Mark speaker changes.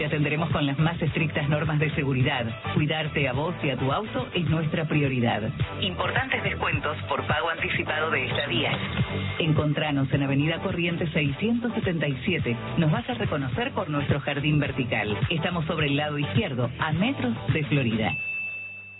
Speaker 1: Te atenderemos con las más estrictas normas de seguridad. Cuidarte a vos y a tu auto es nuestra prioridad. Importantes descuentos por pago anticipado de estadías. Encontranos en Avenida Corrientes 677. Nos vas a reconocer por nuestro jardín vertical. Estamos sobre el lado izquierdo, a metros de Florida.